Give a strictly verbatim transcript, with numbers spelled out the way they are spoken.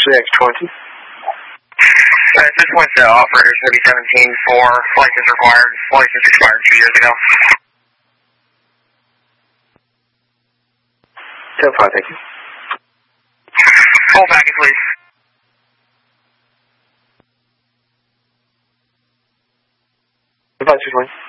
three X twenty. Uh, this one's uh, operator thirty seventeen for license required. License expired two years ago. ten five, thank you. Full package, please. Goodbye, six one.